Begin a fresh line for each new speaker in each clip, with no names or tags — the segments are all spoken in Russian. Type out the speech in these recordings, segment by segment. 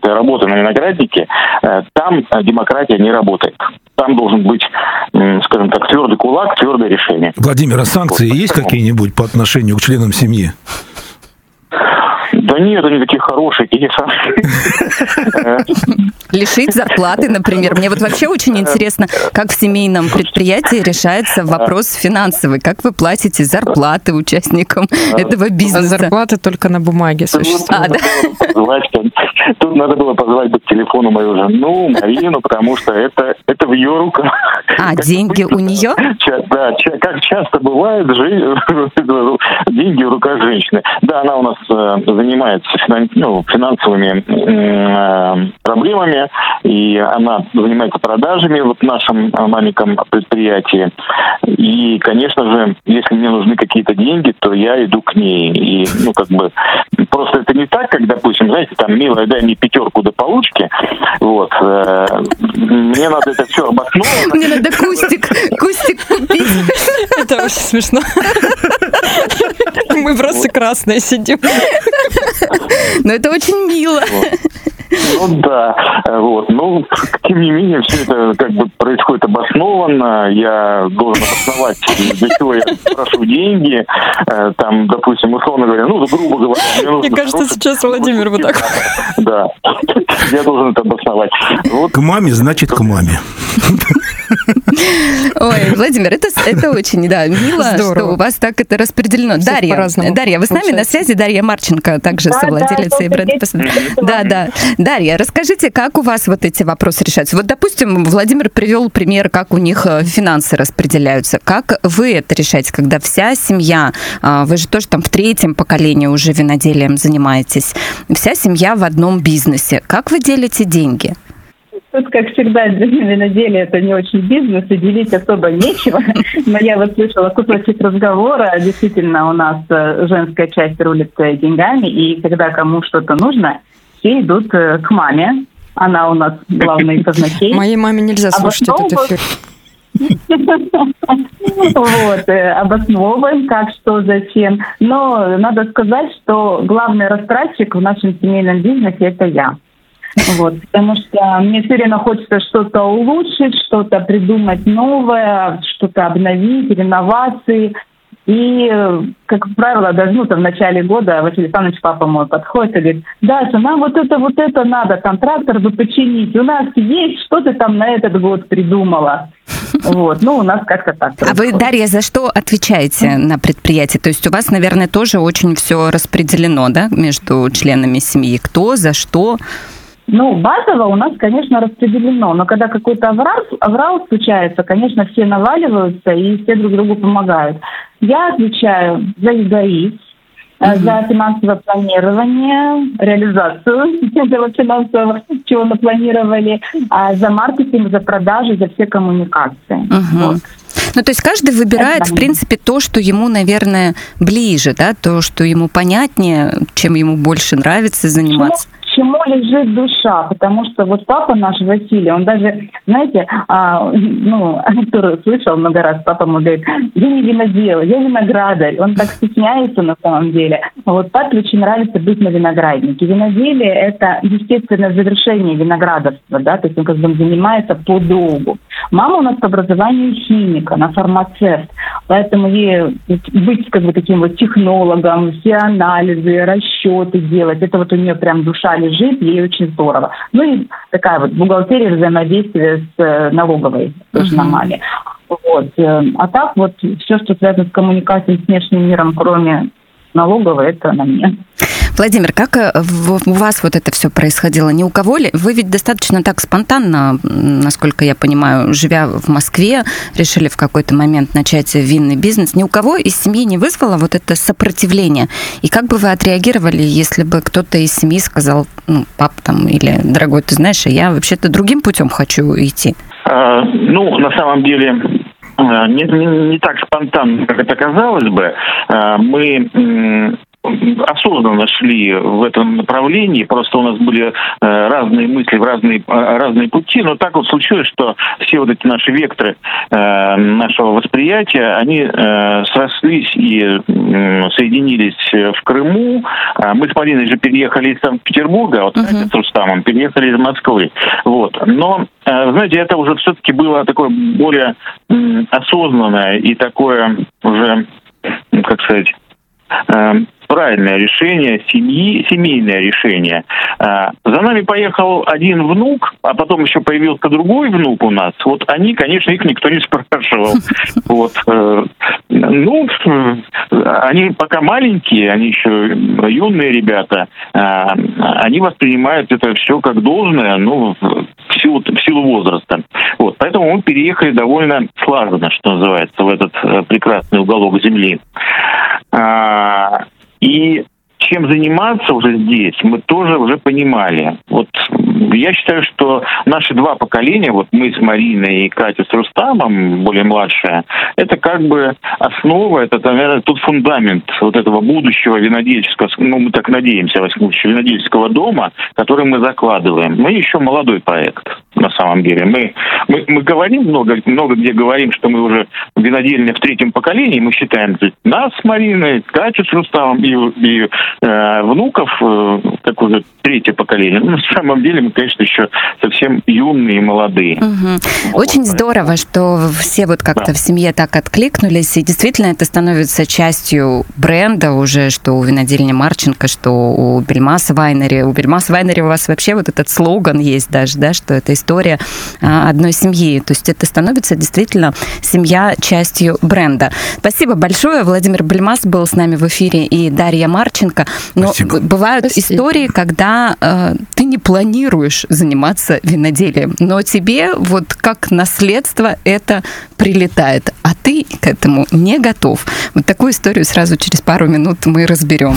опыта работы на винограднике, там демократия не работает. Там должен быть, скажем так, твердый кулак, твердое решение.
Владимир, а санкции есть какие-нибудь по отношению к членам семьи?
Да нет, они такие хорошие, какие санкции.
Лишить зарплаты, например. Мне вот вообще очень интересно, как в семейном предприятии решается вопрос финансовый. Как вы платите зарплаты участникам этого бизнеса?
Зарплаты только на бумаге существуют.
Тут надо было позвать к телефону мою жену, Марину, потому что это в ее руках.
А, деньги у нее?
Да, как часто бывает, деньги в руках женщины. Да, она у нас занимается финансовыми проблемами, и она занимается продажами в нашем маленьком предприятии. И, конечно же, если мне нужны какие-то деньги, то я иду к ней. И, просто это не так, как, допустим, знаете, там, милая, дай мне 5 до получки. Вот. Мне надо это все обоснованно.
Мне надо кустик купить.
Это очень смешно. Мы просто красные сидим.
Но это очень мило.
Да, тем не менее, все это происходит обоснованно. Я должен обосновать, для чего я прошу деньги. Там, допустим, условно говоря, грубо говоря,
мне кажется, сейчас Владимир вот так.
Да, я должен это обосновать.
К маме, значит, к маме.
Ой, Владимир, это очень, мило, здорово, что у вас так это распределено. Дарья, вы с нами на связи? Дарья Марченко, также совладелица и бренд. Да. Дарья, расскажите, как у вас вот эти вопросы решаются? Вот, допустим, Владимир привел пример, как у них финансы распределяются. Как вы это решаете, когда вся семья, вы же тоже там в 3-м поколении уже виноделием занимаетесь, вся семья в одном бизнесе. Как вы делите деньги?
Тут, как всегда, виноделие – это не очень бизнес, и делить особо нечего. Но я вот слышала кусочек разговора. Действительно, у нас женская часть рулит деньгами, и когда кому что-то нужно, все идут к маме. Она у нас главный казначей.
Моей маме нельзя слушать этот эфир.
Обосновываем, как, что, зачем. Но надо сказать, что главный растратчик в нашем семейном бизнесе – это я. Потому что мне все время хочется что-то улучшить, что-то придумать новое, что-то обновить, реновации. И, как правило, даже в начале года Василий Александрович, папа мой, подходит и говорит: Даша, нам вот это надо, там трактор бы починить. У нас есть, что ты там на этот год придумала? У нас как-то так происходит.
А вы, Дарья, за что отвечаете на предприятии? То есть у вас, наверное, тоже очень все распределено, да, между членами семьи? Кто, за что?
Базово у нас, конечно, распределено, но когда какой-то аврал случается, конечно, все наваливаются и все друг другу помогают. Я отвечаю за эгоизм, за финансовое планирование, реализацию этого финансового, чего напланировали, за маркетинг, за продажи, за все коммуникации.
То есть каждый выбирает, в принципе, то, что ему, наверное, ближе, да, то, что ему понятнее, чем ему больше нравится заниматься.
Чему лежит душа, потому что вот папа наш Василий, он даже, знаете, Артур слышал много раз, папа ему говорит: я не винодел, я виноградарь, он так стесняется на самом деле. Вот папе очень нравится быть на винограднике. Виноделие – это естественное завершение виноградарства, да, то есть он занимается подолгу. Мама у нас по образованию химик, она фармацевт, поэтому ей быть таким вот технологом, все анализы, расчеты делать, это вот у нее прям душа лежит, ей очень здорово. И такая вот бухгалтерия, взаимодействие с налоговой тоже на маме. А так все, что связано с коммуникацией с внешним миром, кроме налоговой, это на мне.
Владимир, как у вас вот это все происходило? Ни у кого ли? Вы ведь достаточно так спонтанно, насколько я понимаю, живя в Москве, решили в какой-то момент начать винный бизнес. Ни у кого из семьи не вызвало вот это сопротивление? И как бы вы отреагировали, если бы кто-то из семьи сказал: пап, или дорогой, ты знаешь, я вообще-то другим путем хочу идти?
На самом деле, не так спонтанно, как это казалось бы. Мы осознанно шли в этом направлении, просто у нас были разные мысли, разные пути, но так вот случилось, что все вот эти наши векторы нашего восприятия, они срослись и соединились в Крыму. Мы с Мариной же переехали из Санкт-Петербурга, вот с Рустамом переехали из Москвы. Вот. Но, знаете, это уже все-таки было такое более осознанное и такое уже, как сказать, правильное решение семейное решение. За нами поехал один внук, а потом еще появился другой внук у нас. Вот они, конечно, их никто не спрашивал. Вот. Ну, они пока маленькие, они еще юные ребята, они воспринимают это все как должное, ну, в силу возраста. Вот. Поэтому мы переехали довольно слаженно, что называется, в этот прекрасный уголок земли. И чем заниматься уже здесь, мы тоже уже понимали. Вот я считаю, что наши два поколения, вот мы с Мариной и Катя с Рустамом, более младшая, это как бы основа, это, наверное, тот фундамент вот этого будущего винодельческого, ну, мы так надеемся, винодельческого дома, который мы закладываем. Мы еще молодой проект, на самом деле. Мы говорим много где говорим, что мы уже винодельня в третьем поколении, мы считаем нас с Мариной, Катю с Рустамом и внуков, как уже третье поколение. Но на самом деле мы, конечно, еще совсем юные и молодые.
Угу. Очень здорово, что все вот как-то в семье так откликнулись, и действительно это становится частью бренда уже, что у винодельни Марченко, что у Бельмас Вайнери. У Бельмас Вайнери у вас вообще вот этот слоган есть даже, да, что это история одной семьи. То есть это становится действительно семья частью бренда. Спасибо большое. Владимир Бельмас был с нами в эфире и Дарья Марченко. Но бывают истории, когда ты не планируешь заниматься виноделием, но тебе вот как наследство это прилетает, а ты к этому не готов. Вот такую историю сразу через пару минут мы разберем.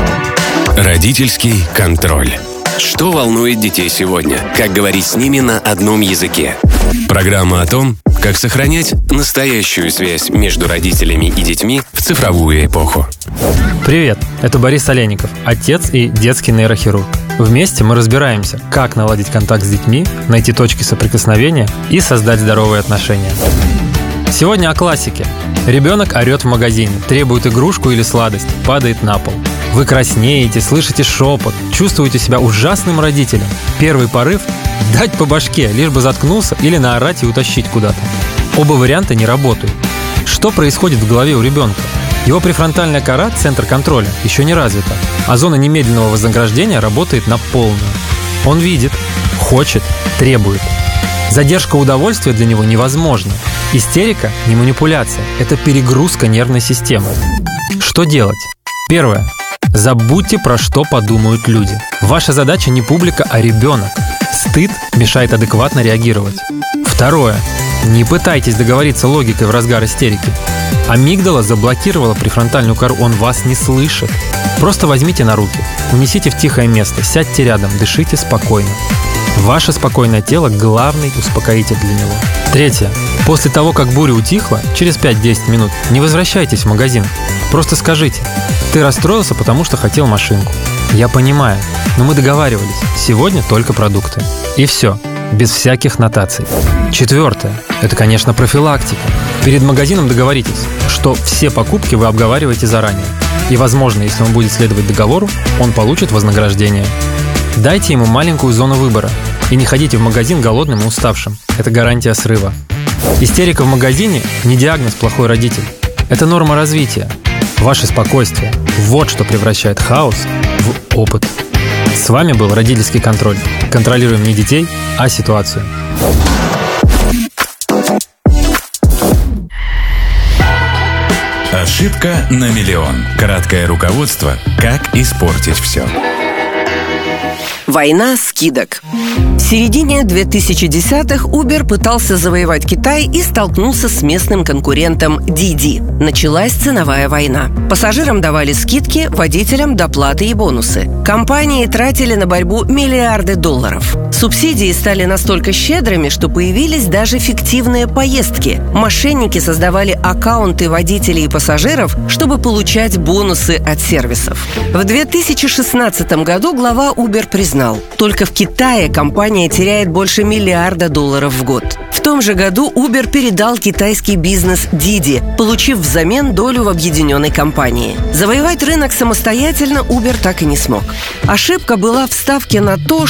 Родительский контроль. Что волнует детей сегодня? Как говорить с ними на одном языке? Программа о том, как сохранять настоящую связь между родителями и детьми в цифровую эпоху.
Привет, это Борис Олейников, отец и детский нейрохирург. Вместе мы разбираемся, как наладить контакт с детьми, найти точки соприкосновения и создать здоровые отношения. Сегодня о классике. Ребенок орет в магазине, требует игрушку или сладость, падает на пол. Вы краснеете, слышите шепот, чувствуете себя ужасным родителем. Первый порыв – дать по башке, лишь бы заткнулся, или наорать и утащить куда-то. Оба варианта не работают. Что происходит в голове у ребенка? Его префронтальная кора, центр контроля, еще не развита, а зона немедленного вознаграждения работает на полную. Он видит, хочет, требует. Задержка удовольствия для него невозможна. Истерика – не манипуляция, это перегрузка нервной системы. Что делать? Первое. Забудьте, про что подумают люди. Ваша задача не публика, а ребенок. Стыд мешает адекватно реагировать. Второе. Не пытайтесь договориться логикой в разгар истерики. Амигдала заблокировала префронтальную кору, он вас не слышит. Просто возьмите на руки, унесите в тихое место, сядьте рядом, дышите спокойно. Ваше спокойное тело – главный успокоитель для него. Третье. После того, как буря утихла, через 5-10 минут не возвращайтесь в магазин. Просто скажите: ты расстроился, потому что хотел машинку. Я понимаю, но мы договаривались, сегодня только продукты. И все, без всяких нотаций. Четвертое. Это, конечно, профилактика. Перед магазином договоритесь, что все покупки вы обговариваете заранее. И, возможно, если он будет следовать договору, он получит вознаграждение. Дайте ему маленькую зону выбора. И не ходите в магазин голодным и уставшим. Это гарантия срыва. Истерика в магазине – не диагноз плохой родитель. Это норма развития. Ваше спокойствие – вот что превращает хаос в опыт. С вами был родительский контроль. Контролируем не детей, а ситуацию.
Ошибка на миллион. Краткое руководство «Как испортить все».
Война скидок. В середине 2010-х Uber пытался завоевать Китай и столкнулся с местным конкурентом Didi. Началась ценовая война. Пассажирам давали скидки, водителям доплаты и бонусы. Компании тратили на борьбу миллиарды долларов. Субсидии стали настолько щедрыми, что появились даже фиктивные поездки. Мошенники создавали аккаунты водителей и пассажиров, чтобы получать бонусы от сервисов. В 2016 году глава Uber признал, только в Китае компания теряет больше $1 миллиарда в год. В том же году Uber передал китайский бизнес Didi, получив взамен долю в объединенной компании. Завоевать рынок самостоятельно Uber так и не смог. Ошибка была в ставке на то,